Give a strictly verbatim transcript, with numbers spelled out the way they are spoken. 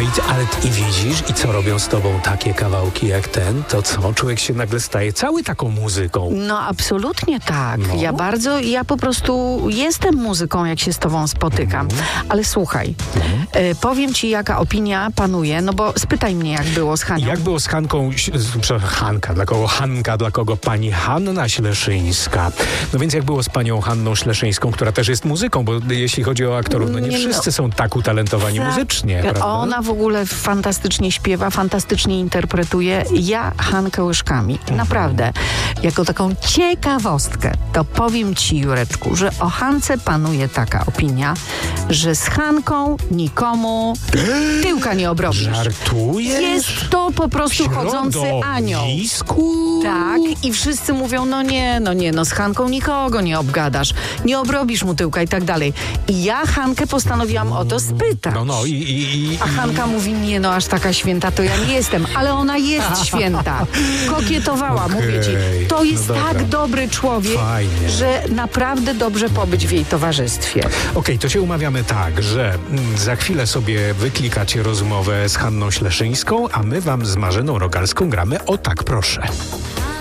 i, ale, i widzisz, i co robią z tobą takie kawałki jak ten, to co? Człowiek się nagle staje cały taką muzyką. No absolutnie tak. No. Ja bardzo, ja po prostu jestem muzyką, jak się z tobą spotykam. Mhm. Ale słuchaj, y, powiem ci, jaka opinia panuje, no bo spytaj mnie, jak było z Hanią. Jak było z Hanką, przepraszam, Hanka, dla kogo Hanka, dla kogo pani Hanna Śleszyńska. No więc jak było z panią Hanną Śleszyńską, która też jest muzyką, bo jeśli chodzi o aktorów, no nie, Nie, no. wszyscy są tak utalentowani Tak. muzycznie, prawda? Ona w ogóle fantastycznie śpiewa, fantastycznie interpretuje. Ja Hankę łyżkami. Mhm. Naprawdę. Jako taką ciekawostkę, to powiem ci, Jureczku, że o Hance panuje taka opinia, że z Hanką nikomu tyłka nie obrobisz. Żartujesz? Jest to po prostu chodzący anioł. Środowisku? Tak, i wszyscy mówią, no nie, no nie, no z Hanką nikogo nie obgadasz, nie obrobisz mu tyłka i tak dalej. I ja Hankę postanowiłam o to spytać. No, no i... i, i A Hanka mówi, nie no, aż taka święta to ja nie jestem, ale ona jest święta. Kokietowała, Okej, mówię ci. To jest no dobra. tak dobry człowiek, Fajnie. że naprawdę dobrze pobyć w jej towarzystwie. Okej, to się umawiamy tak, że mm, za chwilę sobie wyklikacie rozmowę z Hanną Śleszyńską, a my wam z Marzeną Rogalską gramy o tak proszę.